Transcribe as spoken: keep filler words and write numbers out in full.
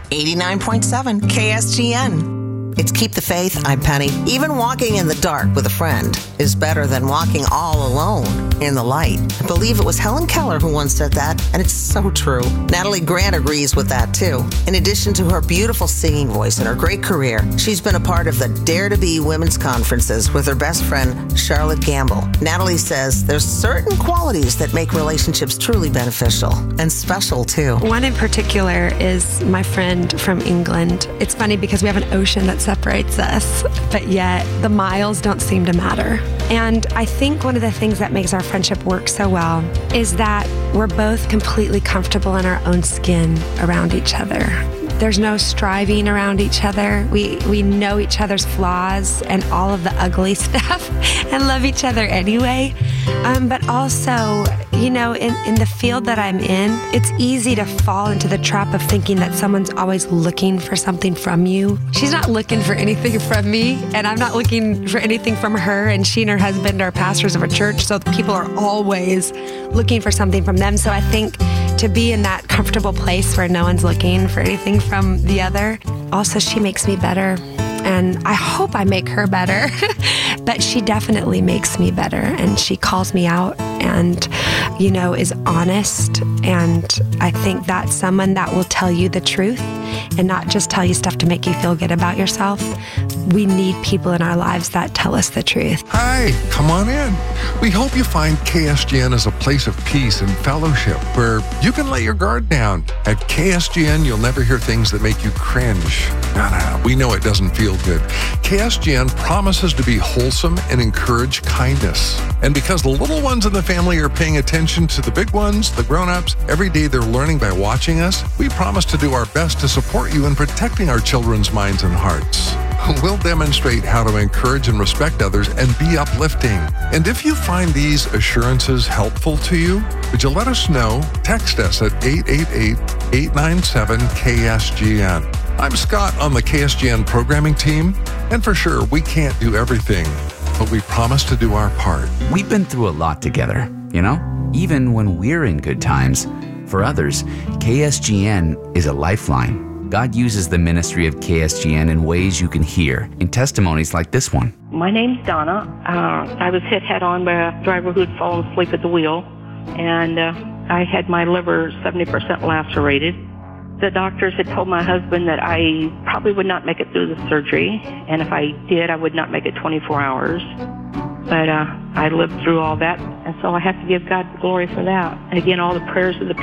eighty-nine point seven K S G N. It's Keep the Faith. I'm Penny. Even walking in the dark with a friend is better than walking all alone in the light. I believe it was Helen Keller who once said that, and it's so true. Natalie Grant agrees with that, too. In addition to her beautiful singing voice and her great career, she's been a part of the Dare to Be women's conferences with her best friend, Charlotte Gamble. Natalie says there's certain qualities that make relationships truly beneficial and special, too. One in particular is my friend from England. It's funny because we have an ocean that separates us, but yet the miles don't seem to matter. And I think one of the things that makes our friendship work so well is that we're both completely comfortable in our own skin around each other. There's no striving around each other. We we know each other's flaws and all of the ugly stuff and love each other anyway. Um, but also, you know, in, in the field that I'm in, it's easy to fall into the trap of thinking that someone's always looking for something from you. She's not looking for anything from me, and I'm not looking for anything from her, and she and her husband are pastors of a church, so people are always looking for something from them. So I think to be in that comfortable place where no one's looking for anything from the other. Also, she makes me better, and I hope I make her better, but she definitely makes me better, and she calls me out and, you know, is honest, and I think that's someone that will tell you the truth and not just tell you stuff to make you feel good about yourself. We need people in our lives that tell us the truth. Hi, come on in. We hope you find K S G N as a place of peace and fellowship where you can let your guard down. At K S G N, you'll never hear things that make you cringe. No, no, no. We know it doesn't feel good. K S G N promises to be wholesome and encourage kindness. And because the little ones in the family are paying attention to the big ones, the grown-ups, every day they're learning by watching us, we promise to do our best to support you in protecting our children's minds and hearts. We'll demonstrate how to encourage and respect others and be uplifting. And if you find these assurances helpful to you, would you let us know? Text us at eight eight eight, eight nine seven, K S G N. I'm Scott on the K S G N programming team, and for sure, we can't do everything, but we promise to do our part. We've been through a lot together, you know? Even when we're in good times. For others, K S G N is a lifeline. God uses the ministry of K S G N in ways you can hear in testimonies like this one. My name's Donna. Uh, I was hit head-on by a driver who'd fallen asleep at the wheel, and uh, I had my liver seventy percent lacerated. The doctors had told my husband that I probably would not make it through the surgery, and if I did, I would not make it twenty-four hours. But uh, I lived through all that, and so I have to give God the glory for that. And again, all the prayers of the